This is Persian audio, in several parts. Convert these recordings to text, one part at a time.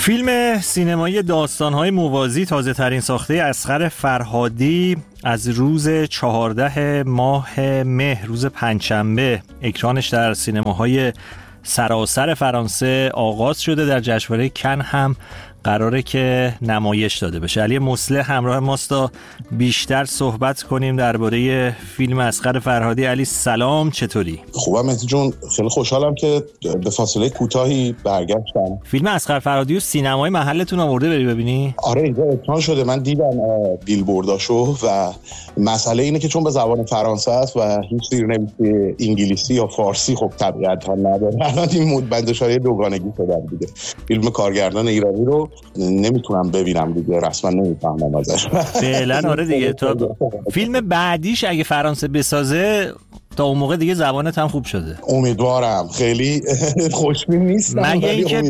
فیلم سینمایی داستان‌های موازی تازه ترین ساخته اصغر فرهادی از روز 14 ماه مهر، روز پنجشنبه، اکرانش در سینماهای سراسر فرانسه آغاز شده. در جشنواره کن هم قراره که نمایش داده بشه. علی مصلح همراه ماست تا بیشتر صحبت کنیم درباره فیلم اصغر فرهادی. علی سلام، چطوری؟ خوبم مهدی جون، خیلی خوشحالم که به فاصله کوتاهی برگشتم. فیلم اصغر فرهادی و سینمای محلتون آورده بری ببینی؟ آره، اینجا اکران شده. من دیدم بیلبورداشو و مسئله اینه که چون به زبان فرانسه است و هیچ زیرنویسی انگلیسی یا فارسی خب طبیعتاً نداره. الان این مدبندشای دوگانگی شدن دیگه. فیلم کارگردان ایرانی رو نمیتونم ببینم دیگه، رسما نمیفهمم ازش. فعلا آره دیگه، تا فیلم بعدیش اگه فرانسه بسازه تا اون موقع دیگه زبانت هم خوب شده. امیدوارم. خیلی خوشبین نیستم مگه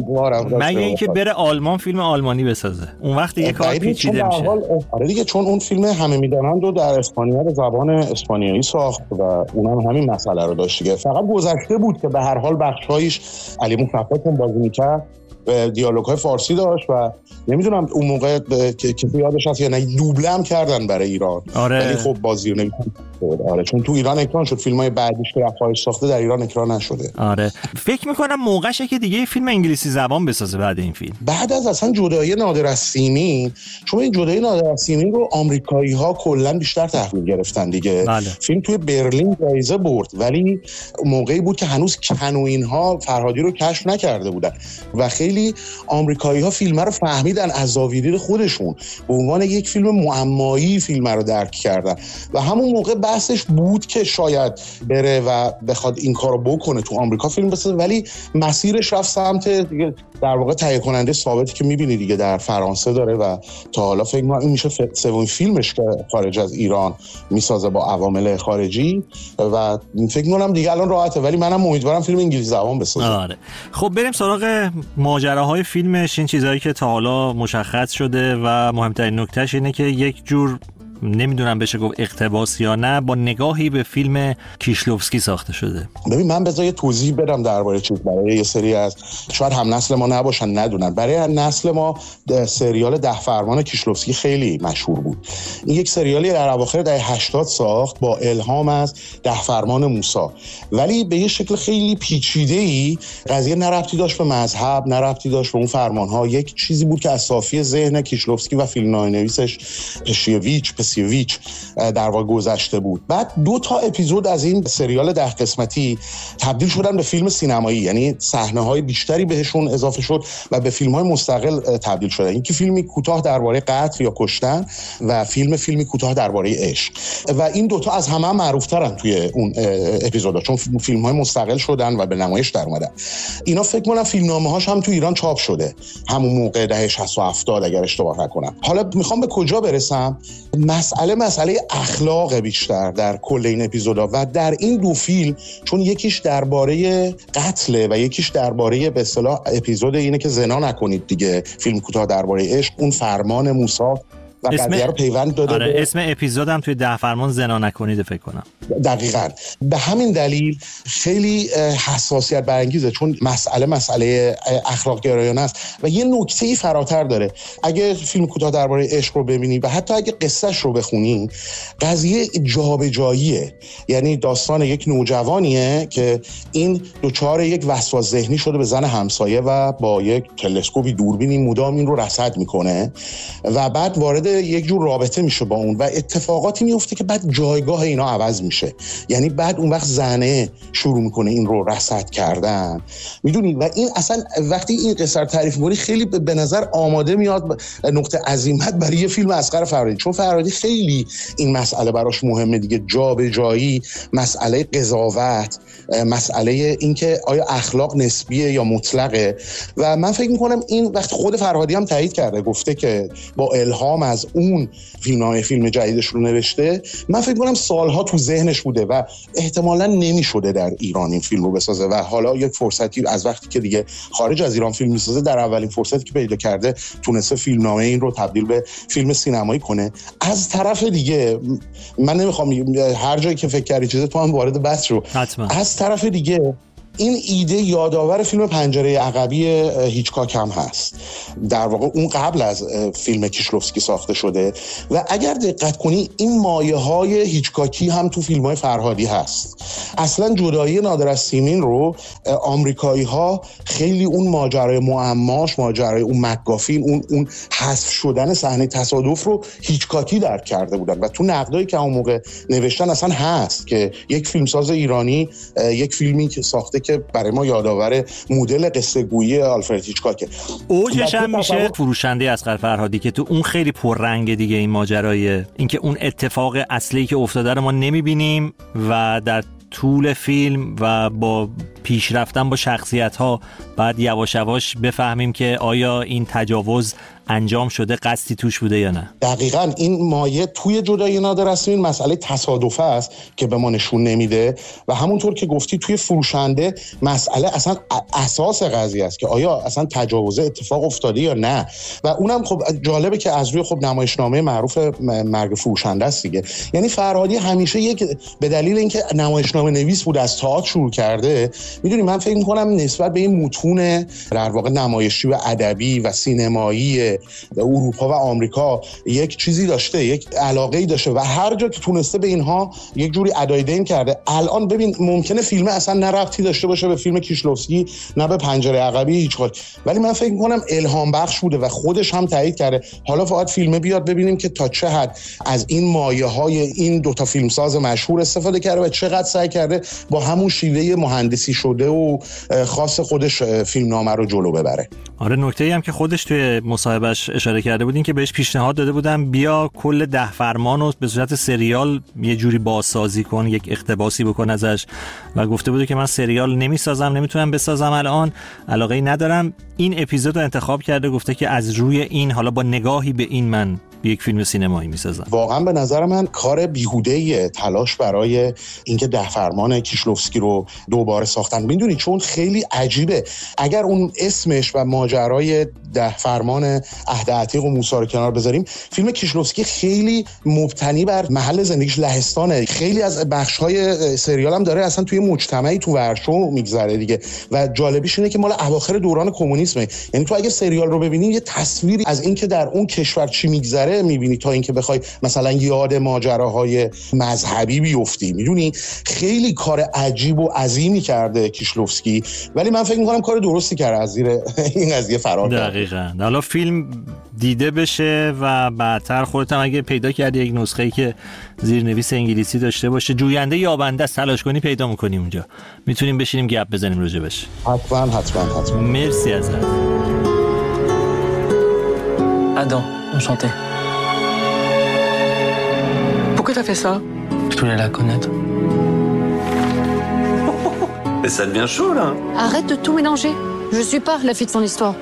اینکه بره آلمان فیلم آلمانی بسازه، اون وقت دیگه کار پیچیده میشه. آره دیگه، چون اون فیلم همه میدانند رو در اسپانیا به زبان اسپانیایی ساخت و اونم همین مسئله رو داشت دیگه. فقط گذشته بود که به هر حال بخشایش علی مصطفی بازی میکرد، دیالوگ‌های فارسی داشت و نمیدونم اون موقع که یادش هست یا نه دوبله هم کردن برای ایران. آره. ولی خب بازی رو نمی‌کنه. آره، چون تو ایران اکران شد. فیلم‌های بعدیش که رفایش ساخته در ایران اکران نشده. آره، فکر می‌کنم موقعشه که دیگه فیلم انگلیسی زبان بسازه بعد این فیلم. بعد از اصلا جدایی نادر از سیمین، چون این جدایی نادر از سیمین رو آمریکایی‌ها کلاً بیشتر تحویل گرفتن دیگه. بله. فیلم توی برلین جایزه برد، ولی موقعی بود که هنوز کن و اینها فرهادی رو کشف نکرده بودن و خیلی آمریکایی‌ها فیلم رو فهمیدن از زاویه خودشون، به عنوان یک فیلم معمایی فیلم رو درک کردن و همون موقع بحثش بود که شاید بره و بخواد این کارو بکنه تو آمریکا فیلم بسازه، ولی مسیرش رفت سمت دیگه، در واقع تهیه کننده ثابتی که می‌بینی دیگه در فرانسه داره و تا حالا فکر می‌کنم این میشه سومین فیلمش که خارج از ایران میسازه با عوامل خارجی و فکر می‌کنم دیگه الان راحته، ولی منم امیدوارم فیلم انگلیسی زبان بسازه. آره، خب بریم سراغ ماجراهای فیلمش. این چیزایی که تا حالا مشخص شده و مهمترین نکتهش اینه که یک جور، نمیدونم بشه گفت اقتباس یا نه، با نگاهی به فیلم کیشلوفسکی ساخته شده. ببین، من بذار یه توضیح بدم درباره چیز برای یه سری از شاید هم نسل ما نباشن ندونن. برای نسل ما سریال 10 فرمان کیشلوفسکی خیلی مشهور بود. این یک سریالی در اواخر دهه 80 ساخت با الهام از 10 فرمان موسی، ولی به یه شکل خیلی پیچیده‌ای. قضیه نه ربطی داشت به مذهب، نه ربطی داشت به اون فرمان‌ها. یک چیزی بود که از صافی ذهن کیشلوفسکی و فیلمنامه‌نویسش پسیویچ در واقع گذشته بود. بعد 2 تا اپیزود از این سریال 10 قسمتی تبدیل شدن به فیلم سینمایی، یعنی صحنه‌های بیشتری بهشون اضافه شد و به فیلم‌های مستقل تبدیل شدن. این که فیلمی کوتاه درباره قتل یا کشتن و فیلمی کوتاه درباره عشق، و این 2 تا از همه معروف‌ترن توی اون اپیزودا، چون فیلم‌های مستقل شدن و به نمایش در اومدن. اینا فکر کنم فیلمنامه‌هاش هم تو ایران چاپ شده همون موقع دهه 60 و 70 اگر اشتباه نکنم. حالا میخوام به کجا برسم؟ مسئله اخلاق بیشتر در کل این اپیزودا و در این 2 فیلم، چون یکیش درباره قتله و یکیش درباره به اصطلاح اپیزود اینه که زنا نکنید دیگه، فیلم کوتاه درباره عشق، اون فرمان موسی و قضیه رو پیوند داده. آره، اسم اپیزودم توی 10 فرمان زنا نکنید فکر کنم. دقیقاً به همین دلیل خیلی حساسیت برانگیزه، چون مسئله اخلاق گرایانه است و یه نکته‌ای فراتر داره. اگه فیلم کوتاه درباره عشق رو ببینی و حتی اگه قصهش رو بخونی، قضیه جابجاییه. یعنی داستان یک نوجوانیه که این دچار یک وسواس ذهنی شده به زن همسایه و با یک تلسکوپی دوربینی مدام این رو رصد میکنه و بعد وارد یک جور رابطه میشه با اون و اتفاقاتی میفته که بعد جایگاه اینا عوض میشه. یعنی بعد اون وقت زنه شروع میکنه این رو رصد کردن، میدونی، و این اصلا وقتی این قصه رو تعریف می‌کنی خیلی به نظر آماده میاد نقطه عظیمت برای یه فیلم اصغر فرهادی، چون فرهادی خیلی این مسئله براش مهمه دیگه، جابجایی، مسئله قضاوت، مسئله اینکه آیا اخلاق نسبیه یا مطلقه. و من فکر میکنم این وقت خود فرهادی هم تایید کرده، گفته که با الهام از اون فیلم جدیدش رو نوشته. من فکر میکنم سالها تو ذهنش بوده و احتمالاً نمیشده در ایران این فیلم رو بسازه و حالا یک فرصتی از وقتی که دیگه خارج از ایران فیلم میسازه، در اولین فرصتی که پیدا کرده تونسته فیلمنامه این رو تبدیل به فیلم سینمایی کنه. از طرف دیگه من نمیخوام هر جایی که فکر کردی چیزی تو هم وارد بحث رو، از طرف دیگه این ایده یادآور فیلم پنجره عقبی هیچکاک هم هست. در واقع اون قبل از فیلم کیشلوفسکی ساخته شده و اگر دقت کنی این مایه‌های هیچکاکی هم تو فیلم‌های فرهادی هست. اصلا جدایی نادر از سیمین رو آمریکایی‌ها خیلی اون ماجرای معماش، ماجرای اون مک‌گافین، اون حذف شدن صحنه تصادف رو هیچکاکی درک کرده بودن و تو نقدایی که اون موقع نوشتن اصلا هست که یک فیلمساز ایرانی یک فیلمی که ساخته که برای ما یادآور مدل قصه گویی آلفرد هیچکاکه. اوجش هم میشه فروشنده اصغر فرهادی که تو اون خیلی پررنگ دیگه این ماجرای اینکه اون اتفاق اصلی که افتاده رو ما نمیبینیم و در طول فیلم و با پیشرفتن با شخصیت‌ها بعد یواش یواش بفهمیم که آیا این تجاوز انجام شده، قصدی توش بوده یا نه. دقیقاً این مایه توی جدایی نادر از سیمین مسئله تصادفه است که به ما نشون نمیده و همونطور که گفتی توی فروشنده مسئله اصلا اساس قضیه است که آیا اصلا تجاوز اتفاق افتاده یا نه. و اونم خب جالبه که از روی خب نمایشنامه معروف مرگ فروشنده است دیگه. یعنی فرهادی همیشه یک به دلیل اینکه نمایشنامه نویس بود از تئاتر شروع کرده، میدونی من فکر می‌کنم نسبت به این متون در واقع نمایشی و ادبی و سینمایی اروپا و آمریکا یک چیزی داشته، یک علاقه‌ای داشته و هر جا که تونسته به اینها یک جوری ادای دین کرده. الان ببین ممکنه فیلم اصلا نه ربطی داشته باشه به فیلم کیشلوفسکی نه به پنجره عقبی هیچکاک، ولی من فکر می‌کنم الهام بخش بوده و خودش هم تایید کرده. حالا فقط فیلم بیاد ببینیم که تا چه حد از این مایه‌های این دوتا فیلمساز مشهور استفاده کرده و چقدر سعی کرده با همون شیوه مهندسی شده و خاص خودش فیلمنامه رو جلو ببره. آره نکته‌ای هم که خودش توی مصاحبهش اشاره کرده بودین که بهش پیشنهاد داده بودن بیا کل 10 فرمان رو به صورت سریال یه جوری بازسازی کن، یک اقتباسی بکن ازش و گفته بوده که من سریال نمیسازم، نمیتونم بسازم، الان علاقه‌ای ندارم. این اپیزود رو انتخاب کرده، گفته که از روی این حالا با نگاهی به این من یک فیلم سینمایی میسازم. واقعا به نظر من کار بیهوده‌ایه تلاش برای اینکه 10 فرمان کیشلوفسکی رو دوباره ساختن. میدونی چون خیلی عجیبه، اگر اون اسمش و ماجرای 10 فرمان عهد عتیق و موسی رو کنار بذاریم، فیلم کیشلوفسکی خیلی مبتنی بر محل زندگیش لهستانه. خیلی از بخش‌های سریال هم داره اصلا توی مجتمعی تو ورشو میگذره دیگه و جالبیش اینه که مال اواخر دوران کمونیسمه. یعنی تو اگه سریال رو ببینی یه تصویری از این که در اون کشور چی میگذره میبینی تا اینکه بخوای مثلا یاد ماجراهای مذهبی بیفتی. میدونی خیلی کار عجیب و عظیمی کرده کیشلوفسکی، ولی من فکر می‌کنم کار درستی کرده از زیر این قضیه فرار کرد. دقیقاً. حالا فیلم دیده بشه و بعدتر خودت هم اگه پیدا کردی یک نسخه‌ای که زیرنویس انگلیسی داشته باشه، جوینده یابنده است، تلاش کنی پیدا می‌کنی اونجا، میتونیم بشینیم گپ بزنیم راجبش. حتما. مرسی ازت. Adam, enchanté. Pourquoi t'as fait ça? Je voulais la connaître. Et ça devient chaud là. Arrête de tout mélanger. Je suis pas la fille de son histoire.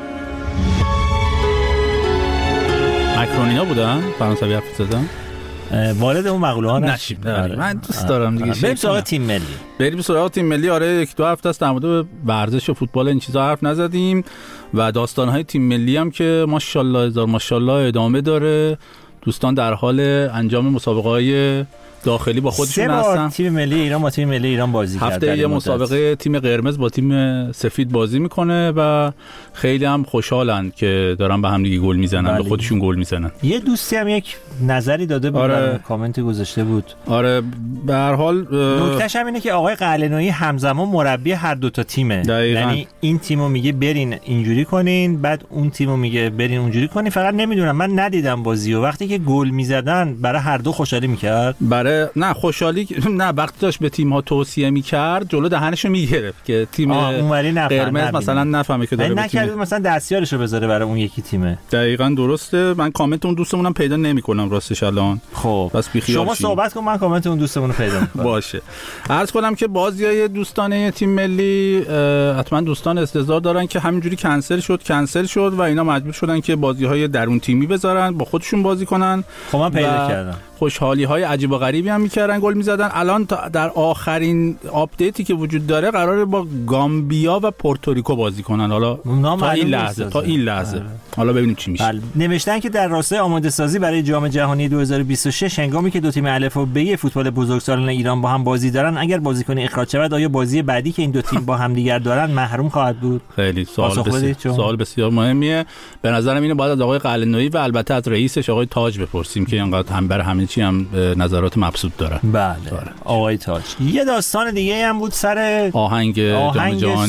مکرونی‌ها بودن؟ فرانسوی حرف زدن؟ وارد اون مقوله ها نشیم. من دوست دارم دیگه. بریم سراغ تیم ملی. بریم سراغ تیم ملی. آره یک دو هفته است در مورد ورزش و فوتبال این چیزا حرف نزدیم و داستان‌های تیم ملی هم که ماشاءالله هزار ماشاءالله ادامه داره. دوستان در حال انجام مسابقه‌های داخلی با خودشون هستن. تیم ملی ایران با تیم ملی ایران بازی کرد. هفته یه مسابقه تیم قرمز با تیم سفید بازی میکنه و خیلی هم خوشحالن که دارن به هم دیگه گل میزنن، به خودشون گل میزنن. یه دوستی هم یک نظری داده بود، آره. کامنتی گذاشته بود. آره به هر حال نکتهش هم اینه که آقای قلعه‌نویی همزمان مربی هر دو تا تیمه. یعنی این تیمو میگه برین اینجوری کنین، بعد اون تیمو میگه برین اونجوری کنین. فقط نمیدونم، من ندیدم بازیو، وقتی که گل میزدن برای هر دو خوشحالی میکرد. نه خوشحالی نه، وقتی داشت به تیم ها توصیه میکرد جلو دهنشو میگرفت که تیم قرمز مثلا نفهمه که داره نکرد، مثلا دستیارشو بذاره برای اون یکی تیمه. دقیقاً درسته. من کامنت اون دوستمونم پیدا نمیکنم راستش الان. خب بس بیخیال شما صحبت کن، من کامنت اون دوستمونو پیدا میکنم. باشه. عرض کنم که بازیای دوستانه تیم ملی حتما دوستان استعداد دارن که همینجوری کنسل شد و اینا مجبور شدن که بازی‌های درون تیمی بذارن، با خودشون بازی کنن. خب من پیدا کردم. خوشحالی‌های عجیب و غریبی هم می‌کردن، گل می‌زدن. الان در آخرین آپدیتی که وجود داره قراره با گامبیا و پورتوریکو بازی کنن. حالا تا این لحظه حالا ببینیم چی میشه. نوشتن که در راستای آماده سازی برای جام جهانی 2026 هنگامی که دو تیم الف و ب فوتبال بزرگسالان ایران با هم بازی دارن، اگر بازیکنی اخراج شود آیا بازی بعدی که این دو تیم با هم دیگر دارن محروم خواهد بود؟ خیلی سوال بسیار مهمیه. به نظرم اینو باید از آقای قلعه‌نویی و البته از رئیسش آقای تاج بپرسیم که اینقدر هم بر همه چی هم نظرات مبسوط دارن. بله آقای تاج. یه داستان دیگه هم بود سر آهنگ جام جهانی.